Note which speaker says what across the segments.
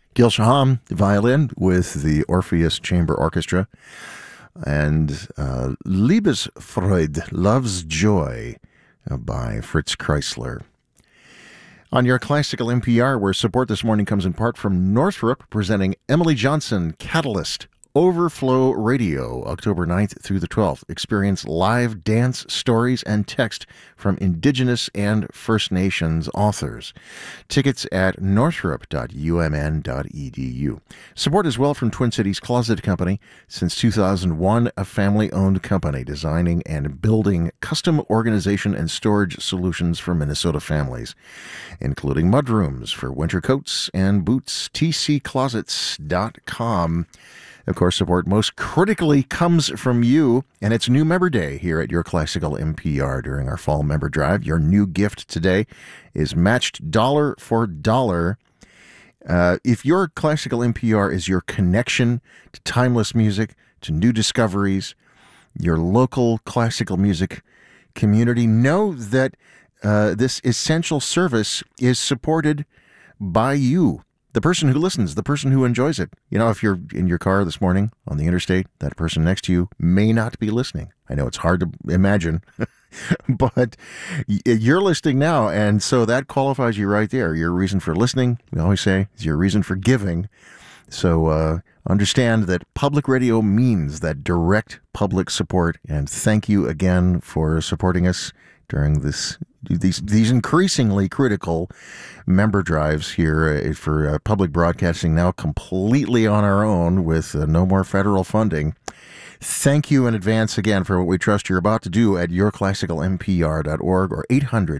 Speaker 1: Gil Shaham, violin with the Orpheus Chamber Orchestra, and Liebesfreude, Love's Joy, by Fritz Kreisler. On your Classical NPR, where support this morning comes in part from Northrop, presenting Emily Johnson, Catalyst, Overflow Radio, October 9th through the 12th. Experience live dance, stories, and text from Indigenous and First Nations authors. Tickets at northrop.umn.edu. Support as well from Twin Cities Closet Company. Since 2001, a family-owned company designing and building custom organization and storage solutions for Minnesota families, including mudrooms for winter coats and boots. tcclosets.com. Of course, support most critically comes from you, and it's New Member Day here at Your Classical NPR during our Fall Member Drive. Your new gift today is matched dollar for dollar. If Your Classical NPR is your connection to timeless music, to new discoveries, your local classical music community, know that this essential service is supported by you. The person who listens, the person who enjoys it. You know, if you're in your car this morning on the interstate, that person next to you may not be listening. I know it's hard to imagine, but you're listening now, and so that qualifies you right there. Your reason for listening, we always say, is your reason for giving. So understand that public radio means that direct public support, and thank you again for supporting us during these increasingly critical member drives here for public broadcasting, now completely on our own with no more federal funding. Thank you in advance again for what we trust you're about to do at yourclassicalnpr.org or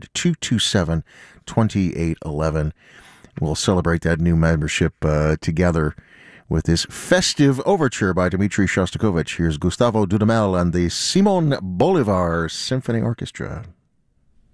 Speaker 1: 800-227-2811. We'll celebrate that new membership together with this festive overture by Dmitri Shostakovich. Here's Gustavo Dudamel and the Simon Bolivar Symphony Orchestra.